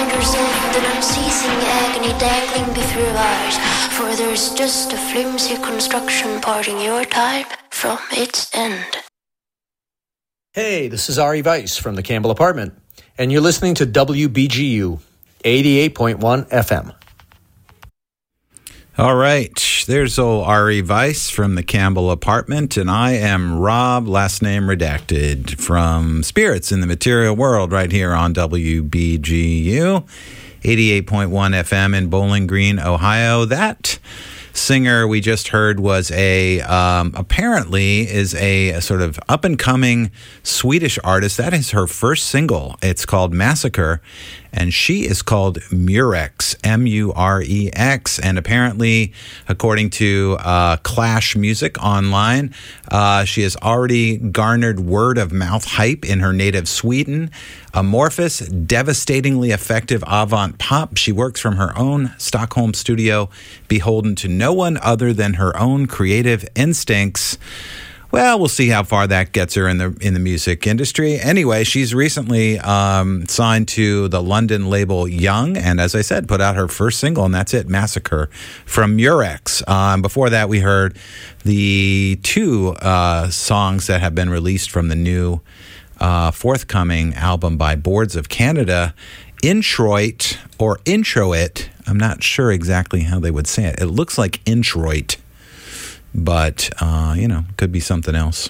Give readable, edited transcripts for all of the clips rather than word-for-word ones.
find yourself in the unceasing agony dangling before your eyes, for there's just a flimsy construction parting your time from its end. Hey, this is Ari Weiss from the Campbell Apartment, and you're listening to WBGU 88.1 FM. All right, there's old Ari Weiss from the Campbell Apartment, and I am Rob, last name redacted, from Spirits in the Material World right here on WBGU 88.1 FM in Bowling Green, Ohio. That singer we just heard was apparently is a sort of up-and-coming Swedish artist. That is her first single. It's called Massacre, and she is called Murex, M-U-R-E-X. And apparently, according to Clash Music Online, she has already garnered word-of-mouth hype in her native Sweden. Amorphous, devastatingly effective avant pop. She works from her own Stockholm studio, beholden to no one other than her own creative instincts. Well, we'll see how far that gets her in the music industry. Anyway, she's recently signed to the London label Young, and as I said, put out her first single, and that's it, Massacre, from Murex. Before that, we heard the two songs that have been released from the new forthcoming album by Boards of Canada, Introit, or Introit. I'm not sure exactly how they would say it. It looks like Introit, but could be something else.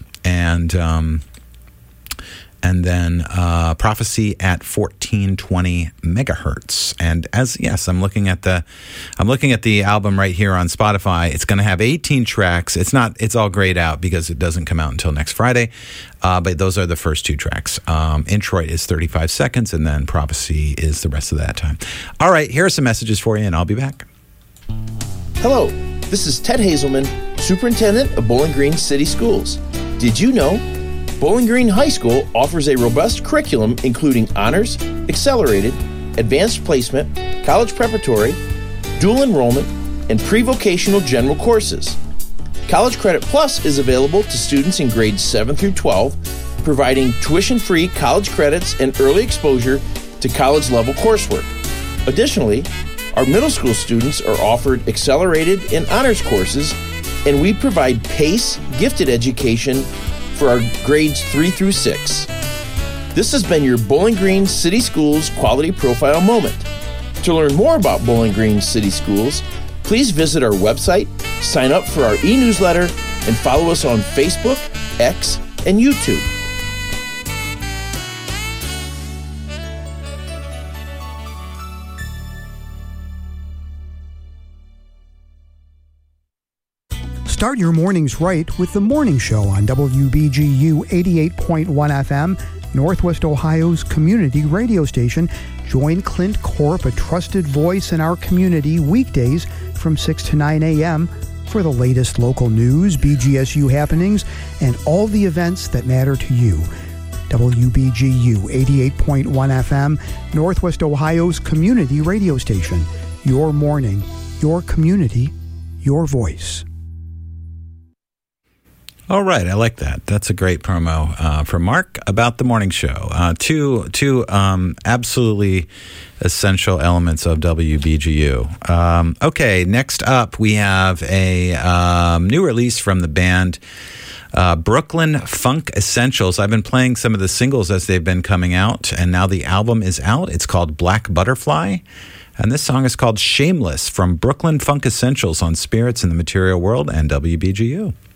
And then Prophecy at 1420 megahertz. And I'm looking at the album right here on Spotify. It's going to have 18 tracks. It's all grayed out because it doesn't come out until next Friday. But those are the first two tracks. Introit is 35 seconds, and then Prophecy is the rest of that time. All right, here are some messages for you, and I'll be back. Hello, this is Ted Hazelman, Superintendent of Bowling Green City Schools. Did you know Bowling Green High School offers a robust curriculum including honors, accelerated, advanced placement, college preparatory, dual enrollment, and pre-vocational general courses. College Credit Plus is available to students in grades 7 through 12, providing tuition-free college credits and early exposure to college-level coursework. Additionally, our middle school students are offered accelerated and honors courses, and we provide PACE gifted education for our grades 3 through 6. This has been your Bowling Green City Schools Quality Profile Moment. To learn more about Bowling Green City Schools, please visit our website, sign up for our e-newsletter, and follow us on Facebook, X, and YouTube. Start your mornings right with The Morning Show on WBGU 88.1 FM, Northwest Ohio's community radio station. Join Clint Corp, a trusted voice in our community, weekdays from 6 to 9 a.m. for the latest local news, BGSU happenings, and all the events that matter to you. WBGU 88.1 FM, Northwest Ohio's community radio station. Your morning, your community, your voice. All right, I like that. That's a great promo from Mark about the morning show. Two absolutely essential elements of WBGU. Okay, next up we have a new release from the band Brooklyn Funk Essentials. I've been playing some of the singles as they've been coming out, and now the album is out. It's called Black Butterfly, and this song is called Shameless from Brooklyn Funk Essentials on Spirits in the Material World and WBGU.